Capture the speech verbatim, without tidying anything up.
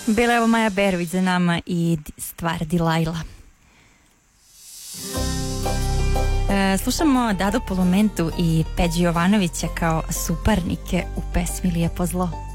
Bila je ovo Maja Berović za nama i stvar Dilajla. E, slušamo Dadu Polumentu i Peđi Jovanovića kao suparnike u pesmi Lijepo zlo.